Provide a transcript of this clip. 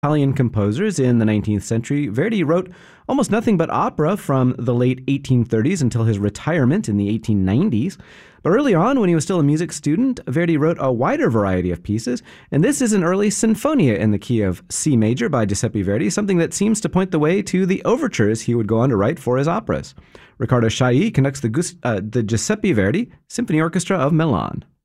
Italian composers in the 19th century, Verdi wrote almost nothing but opera from the late 1830s until his retirement in the 1890s. But early on, when he was still a music student, Verdi wrote a wider variety of pieces, and this is an early sinfonia in the key of C major by Giuseppe Verdi, something that seems to point the way to the overtures he would go on to write for his operas. Riccardo Chailly conducts the Giuseppe Verdi Symphony Orchestra of Milan.